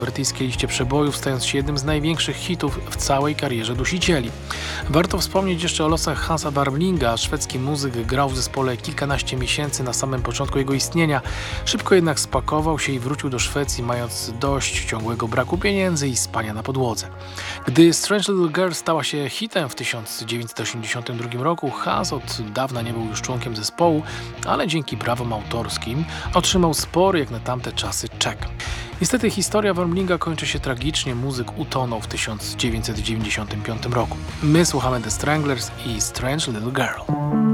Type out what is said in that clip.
brytyjskiej liście przebojów, stając się jednym z największych hitów w całej karierze Dusicieli. Warto wspomnieć jeszcze o losach Hansa Barmlinga. Szwedzki muzyk grał w zespole kilkanaście miesięcy na samym początku jego istnienia. Szybko jednak spakował się i wrócił do Szwecji, mając dość ciągłego braku pieniędzy i spania na podłodze. Gdy Strange Little Girl stała się hitem w 1982 roku, Hans od dawna nie był już członkiem zespołu, ale dzięki prawom autorskim otrzymał spory jak na tamte czasy czek. Niestety historia Wormlinga kończy się tragicznie, muzyk utonął w 1995 roku. My słuchamy The Stranglers i Strange Little Girl.